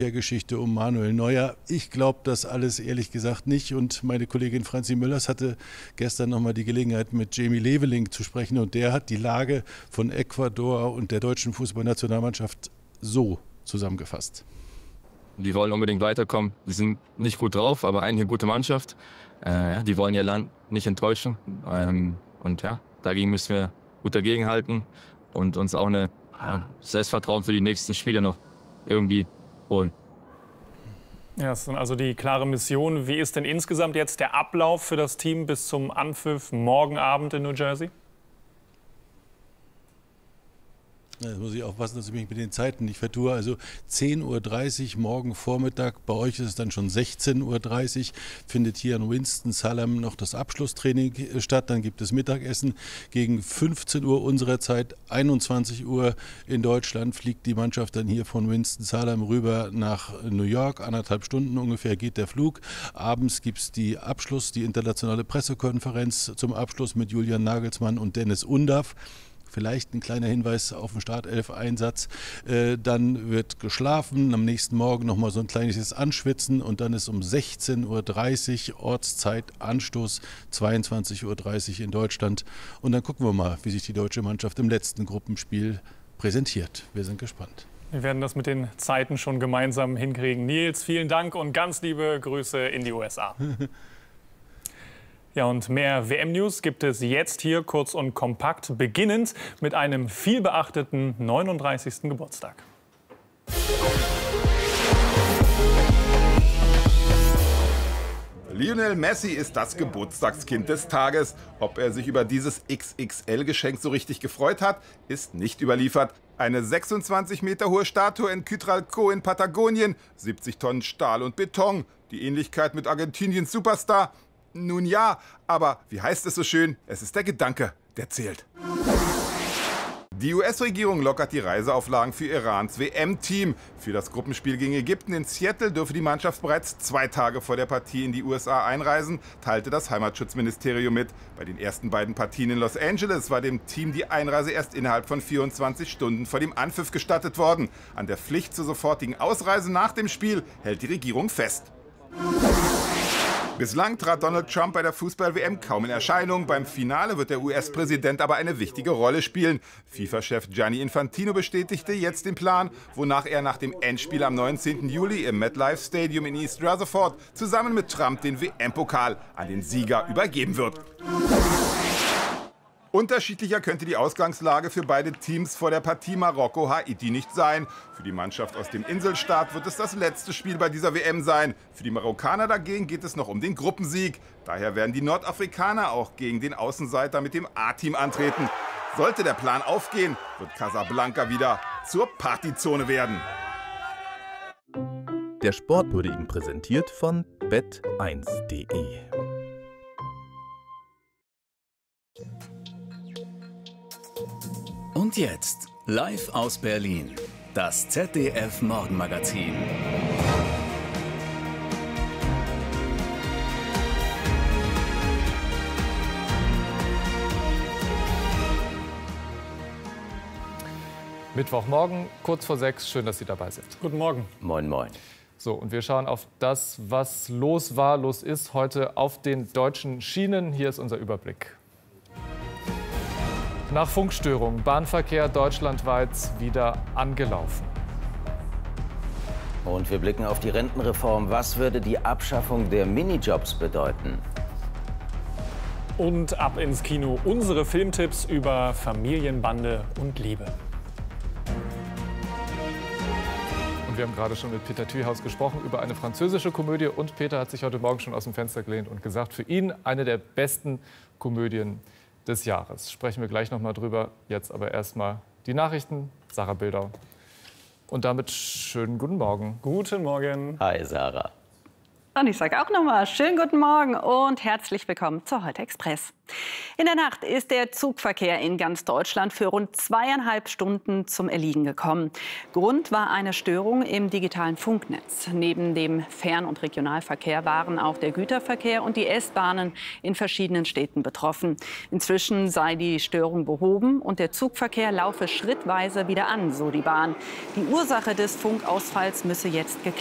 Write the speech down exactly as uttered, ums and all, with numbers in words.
Der Geschichte um Manuel Neuer. Ich glaube das alles ehrlich gesagt nicht. Und meine Kollegin Franzi Müllers hatte gestern noch mal die Gelegenheit, mit Jamie Leveling zu sprechen. Und der hat die Lage von Ecuador und der deutschen Fußballnationalmannschaft so zusammengefasst. Die wollen unbedingt weiterkommen. Die sind nicht gut drauf, aber eigentlich eine gute Mannschaft. Äh, die wollen ihr Land nicht enttäuschen. Ähm, und ja, dagegen müssen wir gut dagegenhalten und uns auch eine ja, Selbstvertrauen für die nächsten Spiele noch irgendwie holen. Ja, das ist also die klare Mission. Wie ist denn insgesamt jetzt der Ablauf für das Team bis zum Anpfiff morgen Abend in New Jersey? Jetzt muss ich aufpassen, dass ich mich mit den Zeiten nicht vertue. Also zehn Uhr dreißig morgen Vormittag, bei euch ist es dann schon sechzehn Uhr dreißig, findet hier in Winston-Salem noch das Abschlusstraining statt. Dann gibt es Mittagessen. Gegen fünfzehn Uhr unserer Zeit, einundzwanzig Uhr in Deutschland, fliegt die Mannschaft dann hier von Winston-Salem rüber nach New York. Anderthalb Stunden ungefähr geht der Flug. Abends gibt es die Abschluss, die internationale Pressekonferenz zum Abschluss mit Julian Nagelsmann und Dennis Undaff. Vielleicht ein kleiner Hinweis auf den Startelf-Einsatz. Äh, dann wird geschlafen, am nächsten Morgen noch mal so ein kleines Anschwitzen und dann ist um sechzehn Uhr dreißig Ortszeit Anstoß, zweiundzwanzig Uhr dreißig in Deutschland. Und dann gucken wir mal, wie sich die deutsche Mannschaft im letzten Gruppenspiel präsentiert. Wir sind gespannt. Wir werden das mit den Zeiten schon gemeinsam hinkriegen. Nils, vielen Dank und ganz liebe Grüße in die U S A. Ja, und mehr W M-News gibt es jetzt hier kurz und kompakt, beginnend mit einem vielbeachteten neununddreißigsten Geburtstag. Lionel Messi ist das Geburtstagskind des Tages. Ob er sich über dieses X X L-Geschenk so richtig gefreut hat, ist nicht überliefert. Eine sechsundzwanzig Meter hohe Statue in Quetzalcó in Patagonien, siebzig Tonnen Stahl und Beton. Die Ähnlichkeit mit Argentiniens Superstar? Nun ja, aber wie heißt es so schön? Es ist der Gedanke, der zählt. Die U S-Regierung lockert die Reiseauflagen für Irans W M-Team. Für das Gruppenspiel gegen Ägypten in Seattle dürfe die Mannschaft bereits zwei Tage vor der Partie in die U S A einreisen, teilte das Heimatschutzministerium mit. Bei den ersten beiden Partien in Los Angeles war dem Team die Einreise erst innerhalb von vierundzwanzig Stunden vor dem Anpfiff gestattet worden. An der Pflicht zur sofortigen Ausreise nach dem Spiel hält die Regierung fest. Bislang trat Donald Trump bei der Fußball-W M kaum in Erscheinung. Beim Finale wird der U S-Präsident aber eine wichtige Rolle spielen. FIFA-Chef Gianni Infantino bestätigte jetzt den Plan, wonach er nach dem Endspiel am neunzehnten Juli im MetLife Stadium in East Rutherford zusammen mit Trump den W M-Pokal an den Sieger übergeben wird. Unterschiedlicher könnte die Ausgangslage für beide Teams vor der Partie Marokko-Haiti nicht sein. Für die Mannschaft aus dem Inselstaat wird es das letzte Spiel bei dieser W M sein. Für die Marokkaner dagegen geht es noch um den Gruppensieg. Daher werden die Nordafrikaner auch gegen den Außenseiter mit dem A-Team antreten. Sollte der Plan aufgehen, wird Casablanca wieder zur Partyzone werden. Der Sport wurde Ihnen präsentiert von bet eins punkt de. Und jetzt, live aus Berlin, das Z D F-Morgenmagazin. Mittwochmorgen, kurz vor sechs. Schön, dass Sie dabei sind. Guten Morgen. Moin, moin. So, und wir schauen auf das, was los war, los ist heute auf den deutschen Schienen. Hier ist unser Überblick. Nach Funkstörungen, Bahnverkehr deutschlandweit wieder angelaufen. Und wir blicken auf die Rentenreform. Was würde die Abschaffung der Minijobs bedeuten? Und ab ins Kino unsere Filmtipps über Familienbande und Liebe. Und wir haben gerade schon mit Peter Thühaus gesprochen über eine französische Komödie. Und Peter hat sich heute Morgen schon aus dem Fenster gelehnt und gesagt, für ihn eine der besten Komödien des Jahres. Sprechen wir gleich noch mal drüber. Jetzt aber erstmal die Nachrichten. Sarah Bildau. Und damit schönen guten Morgen. Guten Morgen. Hi, Sarah. Und ich sage auch nochmal schönen guten Morgen und herzlich willkommen zur Heute Express. In der Nacht ist der Zugverkehr in ganz Deutschland für rund zweieinhalb Stunden zum Erliegen gekommen. Grund war eine Störung im digitalen Funknetz. Neben dem Fern- und Regionalverkehr waren auch der Güterverkehr und die S-Bahnen in verschiedenen Städten betroffen. Inzwischen sei die Störung behoben und der Zugverkehr laufe schrittweise wieder an, so die Bahn. Die Ursache des Funkausfalls müsse jetzt geklärt werden.